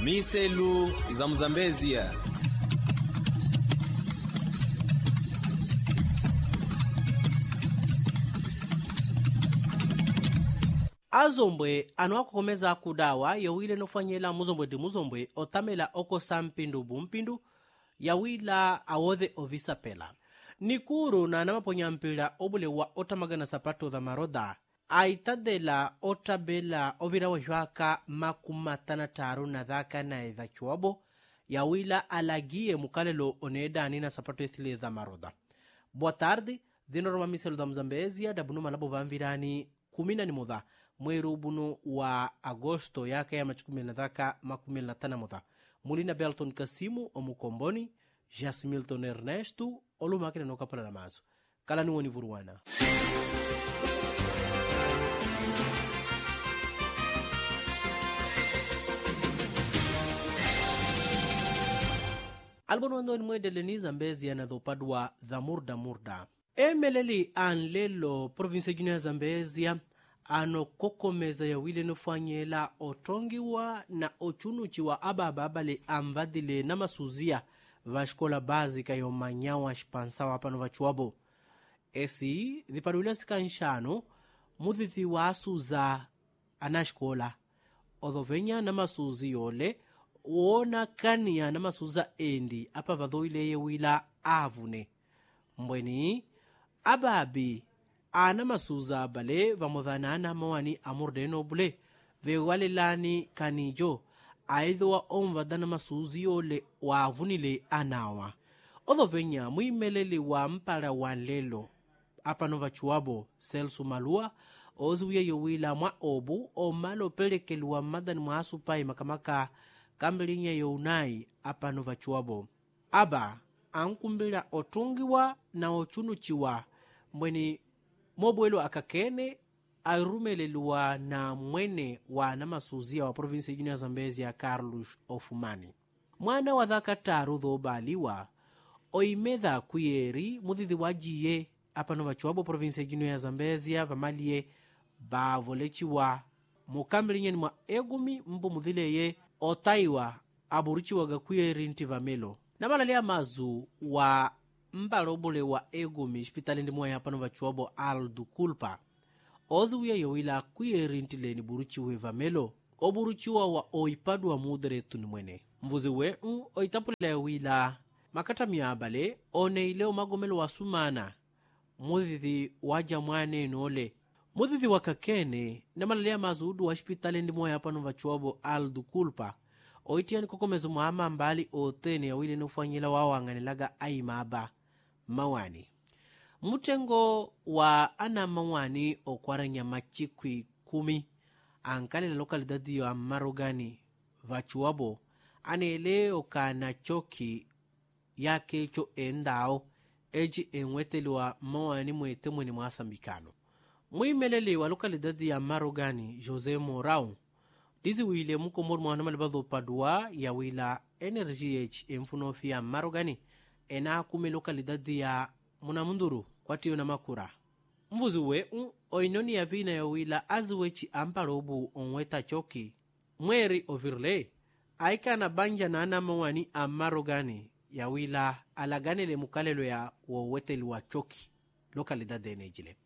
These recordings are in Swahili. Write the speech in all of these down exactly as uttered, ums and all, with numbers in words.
Miselu za Mzambezia. Azombwe anuakukomeza kudawa yawile nofanyela muzombwe di muzombwe otamela oko sampindu bumpindu yawila awothe ovisa pela. Nikuru na namaponya mpila obule wa otamagana sapato za maroda aitadela otabela ovira wajwaka makumatana taru na dhaka na edha chuabo yawila alagie mukalelo oneda anina sapato ethile za maroda. Boa tarde, dinoroma miselo da Mzambezia dabunu malabo vamvirani kumina ni mudha mweru bunu wa agosto yaka ya machikumi na dhaka makumili na tana mudha. Mulina Belton Kasimu omukomboni, Jasmilton Ernesto olumakine nokapala na mazu. Kalani woni vuruwana. Albono wando ni mwedele Zambezia na dhopadwa dha murda murda. Emeleli anlelo province jini ya Zambezia ano kokomeza ya wile nufanyela otongiwa na ochunuchiwa abababale amvadile na masuzia vashkola bazika yo manyawa shipansawa pano vachuabo. Esi dhipadulia sika nshano muthithi wa asuza anashkola odhovenya na masuzi yole uona kania na masuza endi apa vadhoile ye wila avune mbweni ababi ana masuza bale vamodhanana mawani amurdeno bule vewalelani kanijo aidhwa omvadana masuzi yole wavunile anawa odhovenya muimeleli wa mpala wanlelo apa nova chuabo Celso Malua ozuye yowila mwa obu o malo pelekeliwa madani mwa asupai makamaka kambilinya younai apa nova chuabo aba ankumbila otungiwa na ochunuchiwa mbweni mobwelo akakene arumeleliwa na mwene wa namasuzia wa province jini ya Zambezia Carlos Ofumani. Mwana wa dhaka taru dhobaliwa oimedha kuyeri mudhithi wajiye apa nova chuabo province jini ya Zambezia vamalie bavolechiwa mukambilinyeni mwa egumi mbu mudhileye otaiwa aburichiwa gakuyeri ntivamelo. Namalale mazu wa mbalobule wa egumi hospitali ndi moya hapa nova chuabo Aldo Culpa ozuye yowila kuyeri ntileni buruchiwe vamelo oburuchiwa wa oipadu wa mudere tunimwene mvuzi we un oitapula yowila makata miabale oneile omagomelo wa sumana mudhithi waja mwane nole mudhithi wakakene namalale mazu udu wa hospitali ndi moya hapa nova chuabo Aldo Culpa oitiani kokomezo muhama mbali otene ya wile nufanyila wao anganilaga aimaba mawani. Mutengo wa ana mawani okwaranya machikwi kumi ankale la lokalidadi ya Marogani vachuabo anele okana choki yake cho endao eji enweteli wa mawani mwete mweni mwasambikano. Muimelele wa lokalidadi ya Marogani Jose Morao dizi wile muko mworu mwana malibadho padua ya wila N R G H emfunofi ya Marogani ena kume lokalidadi ya Munamunduru kwa tiyo na makura. Mvuzi we un oinoni ya vina ya wila aziwechi amparobu onweta choki mweri ovirle aika na banja na ana mawani a Marogani ya wila alagane le mukalelo ya waweteli wa choki lokalidadi enejile.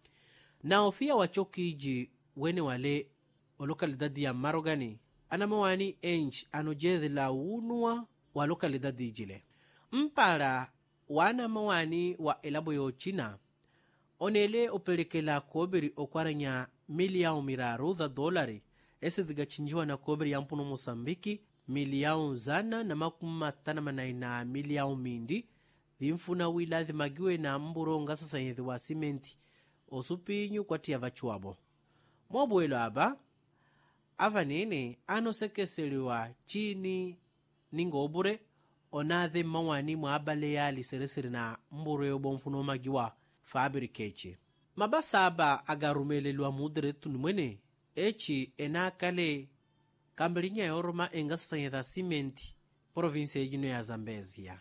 Na ofia wa choki iji wene wale o lokalidadi ya Marogani ana mawani ench anojezi la unua wa lokalidadi ijile. Mpara wana mawani wa elabo yo China onele opelekela koberi okwaranya miliyao miraru za dolari esi dhiga chinjiwa na koberi ya mpuno Mosambiki miliyao zana na makuma tana manaina miliyao mindi dhimfuna wila dhimagiwe na mburo ngasa sanyethi wa simenti osupinyu kwa tia vachuabo. Mwabuelo aba ava nene ano sekeseliwa chini ningobure onathe mawani mwabale ya liseresere na mburo yobo mfuno magiwa fabrikeche. Mabasa aba agarumelelwa mudere tunimwene echi enakale kambelinya yoroma engasa sanyetha simenti province jino ya Zambezia.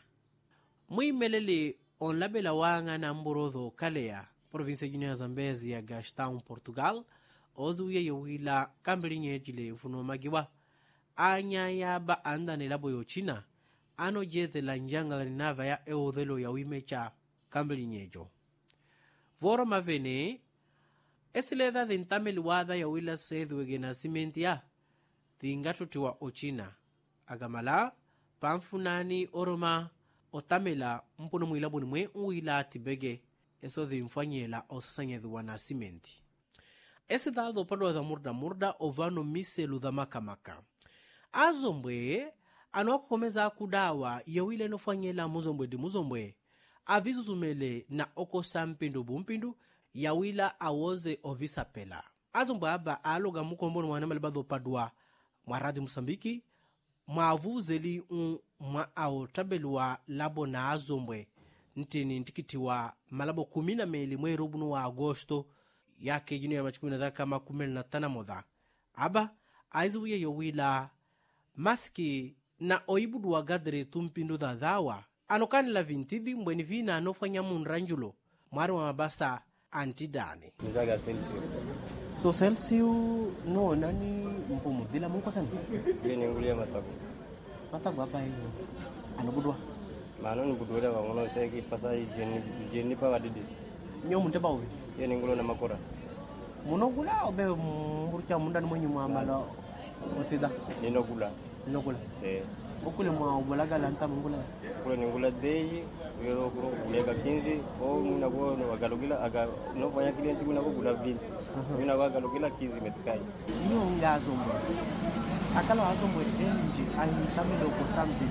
Muimelele onlabela wanga na mburo dho kalea province jino ya Zambezia Gastão Portugal ozuye yowila kambelinya ejile mfuno magiwa anya yaba andane labo yo china ano jete la njanga la ninava ya eodhelo ya wimecha kambili nyejo voro mavene esileda dhintameli wadha ya wila sedhwege na simenti ya dhingatutiwa o china agamala pamfunani oroma otamela mpuno mwilabuni mwe uwila tibege eso dhinfanyela osasanyedhiwa na simenti esi dhaldo padwa dha murda murda ovano miselu dha makamaka azombwe anokomeza kudawa yawile nofanyela muzombwe di muzombwe avizuzumele na okosa mpindu bumpindu yawila awoze ovisa pela azombwe aba aloga mukombono mwana malibadho padwa mwa radi Musambiki mwavuzeli un mwa ao tabelwa labo na azombwe ntini ntikitiwa malabo kumina meli mwe rubunu wa agosto yake jinu ya machikumi na dhaka makumeli na tana modha aba aizuye yowila maski na oibudu wa gadre tumpindu dha dhawa anokani la vintidi mbweni vina anofanya munranjulo mwari wa mabasa antidani Mizaga Celsius. so Celsius no nani mpumu dila mungu sana Ye ningulia matagu. matagu hapa hiyo anobudwa Mano ni budwela wa ngono seki pasa jeni jeni pa wadidi. nyo munteba ubi Ye ningulo na makora. munogula obe murcha mundani mwenye muamala otida Ninogula. nogula Se okule mwa ubalaga la nta mungula kule ningula deji yoro kuro kulega quinze o muna go no wagalugila aga no fanya client muna go gula vinti. Muna go wagalugila quinze metkai. iyo ngazombo akala azombo enji ayitamelo ko sambi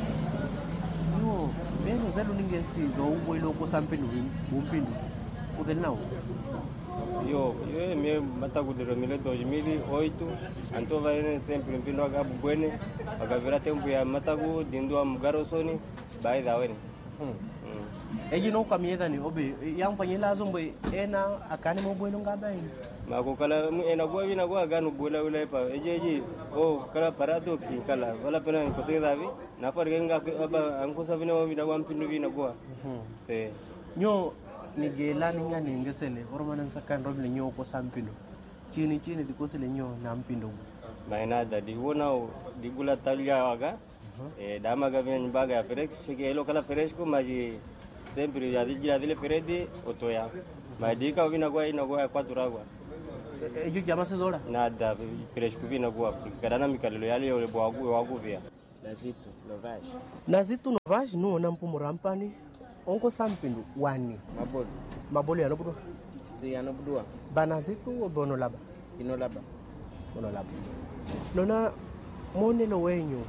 yo beno zalo ningesi do ubwelo ko sambi bumpindu udelnao Yo, yo me matagu de mille dois mille oito, anto vaene sempre mpindo aga bubwene, aga vera tempo ya matagu dindo amgarosoni, bai daweni. hmm eji no kamieda ni obe yang fanyela azombo ena akani mo bwelo ngabai Mako kala ena go vina go aga no bwela wala pa. Ejeji o kala parado kala wala pena ko se davi, na fargenga aba anko savina mo vina go mpindo vina go. Se nyo nigela ninga ningesele oromana nsakan robile nyo ko sampindo chini chini dikosele nyo na mpindo maina da di wona di gula talia waga e dama ga vina baga ya perek shike elo kala peresco maji sempre ya di gira dile peredi otoya ma di ka vina go ina go quattro agua eju jama se zora nada peresco vina go kadana mikalelo yale ole boagu wagu via Nazito Novage nazito novage no na mpumo rampani onko sampindu wani Mabolo mabolo ya lobudo si anobudua banazito obono laba ino laba bono laba nona monelo wenyu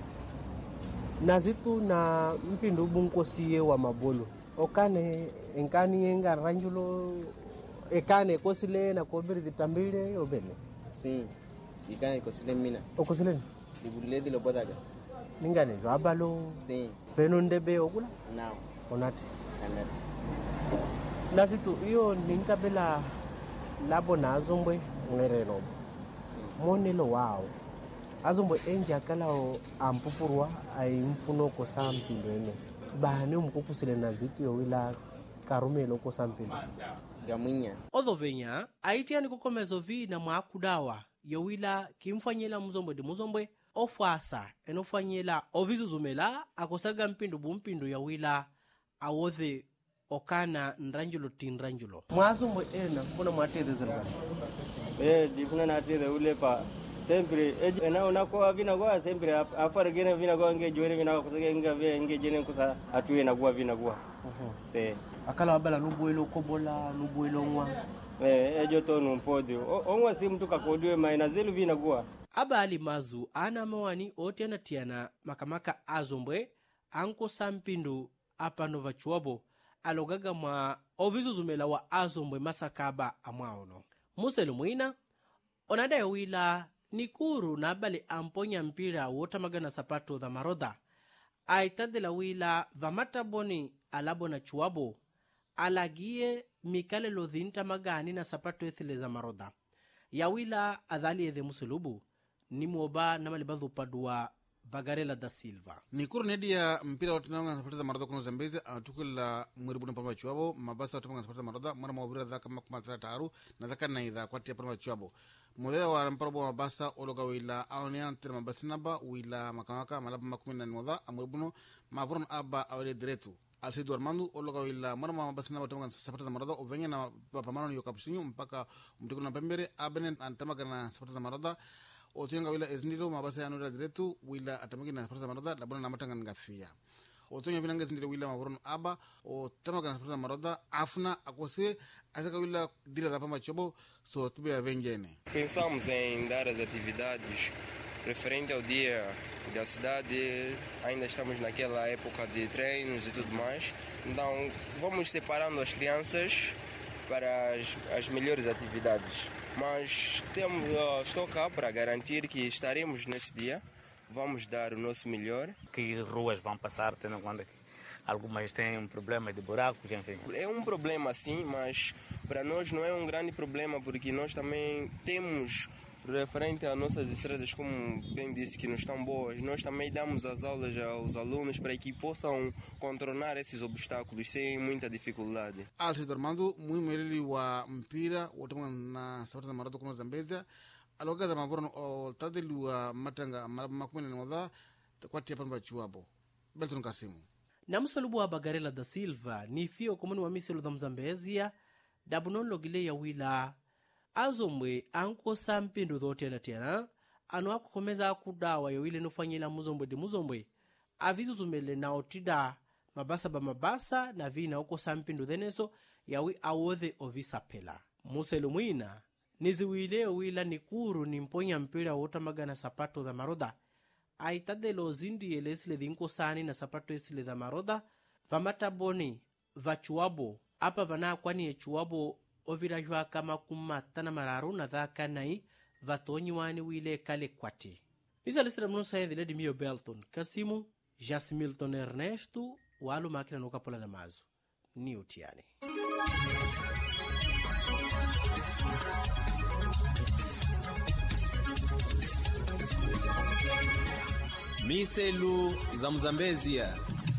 nazito na mpindu bunkosiye wa mabolo okane enkani enga ranjulo ekane kosile na kobiri ditambile obene si ikani kosile mina okosileni dibuledi lobodaga ningane lwabalo si beno ndebe okula now onati anati nazito iyo nintabela labo na azombwe ngereno monelo wao azombwe enje akalao ampupurwa ayimfuno ko sampindo ene bane umkokusile nazito yo wila karumelo ko sampindo gamunya odhovenya aitiani kukomezo vina mwakudawa yo wila kimfanyela muzombwe de muzombwe ofwasa enofanyela ovizuzumela akosaga mpindu bumpindu ya wila awothe okana nranjulo tinranjulo mwazumbwe ena kuna mwaterezerwa eh di kuna na tede ule pa sempre ena ona ko vina go sempre afar gene vina go nge jore vina ko sege nge ve nge jene ko sa atuwe na go vina go se akala wabala nubuelo kobola nubuelo ngwa eh ejo to no podio onwa si mtu kakodiwe maina zelu vina go abali mazu ana mawani otiana tiana makamaka azombwe anko sampindu apano vachuabo alogaga mwa ovizuzumela wa azombwe masakaba amwaono muselu mwina onada wila nikuru na bali amponya mpira wotamagana sapato dha maroda aitadela wila vamataboni alabo na chuabo alagie mikale lodhinta magani na sapato ethile za maroda yawila adhali edhe musulubu ni mwoba na malibadhu padua Bagarela da Silva nikuru nedia mpira watu nanga sapata maroda kuno Zambezi atukula mwiribuni pamba chuabo mabasa watu nanga sapata maroda mwana mwavira dhaka makuma taru na dhaka na idha kwa tia pamba chuabo modela wa mparabo mabasa ologa wila aonia ntira mabasi naba wila makamaka malaba makumi na moda amuribuno mavron aba awale direto Alcido Armando ologa wila marama mabasi naba tamanga sapata da marada ovenya na pamano yo kapsinyo mpaka mtiko na pembere abenen antamaga na sapata da marada otenga wila eznilo mabasi anura direto wila atamagi na sapata da marada labona na matanga ngafia otonya vinanga zindile wila mavron aba otamaga na sapata da marada afna akose asa wila dira da pama chobo so tibe avengene. Pensamos em dar as atividades referente ao dia da cidade, ainda estamos naquela época de treinos e tudo mais, então vamos separando as crianças para as, as melhores atividades, mas temos, uh, estou cá para garantir que estaremos nesse dia, vamos dar o nosso melhor. Que ruas vão passar, tendo em conta que algumas têm um problema de buracos, enfim. É um problema sim, mas para nós não é um grande problema, porque nós também temos, referente às nossas estradas, como bem disse, que não estão boas, nós também damos as aulas aos alunos para que possam contornar esses obstáculos sem muita dificuldade. Alcido Armando, muito melhor wa mpira, o na sapata da marada como Zambezia, aloga da mavoro o tadelu wa matanga makumene moda, kwati hapa mbachuabo. Belton Kasimu. Na msolubu wa Bagarela da Silva ni fio komuni wa miselo da Mzambezia dabunon logile ya wila azomwe anko sampindu dhote na tena anu akukomeza kudawa ya wile nufanyila muzombwe di muzombwe avizu zumele na otida mabasa ba mabasa na vina uko sampindu dheneso yawi awothe ovisa pela muselu mwina niziwile wila nikuru ni mponya mpira wota magana sapato da maroda aitadelo zindi elesile dhinko sani na sapato esile da maroda vamataboni vachuabo apa vana kwani echuabo ovirajwa kama kumatana mararu na dhaka nai vatonyi wani wile kale kwati nisa lesira mnosa ya dhiledi miyo Belton Kasimu Jasmilton Ernesto walu makina nukapola na mazu ni utiani. Miselu za Mzambezia.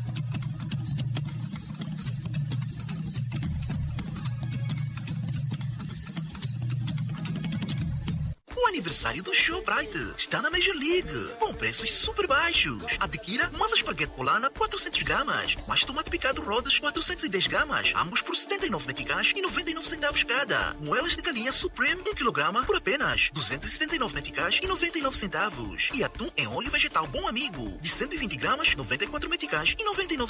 O aniversário do Shoprite está na Major League, com preços super baixos. Adquira massa espaguete polana quatrocentos gramas, mais tomate picado rodas quatrocentos e dez gramas, ambos por setenta e nove meticais e noventa e nove centavos cada. Moelas de galinha Supreme um quilograma por apenas duzentos e setenta e nove meticais e noventa e nove centavos. E atum em óleo vegetal Bom Amigo, de cento e vinte gramas, noventa e quatro meticais e noventa e nove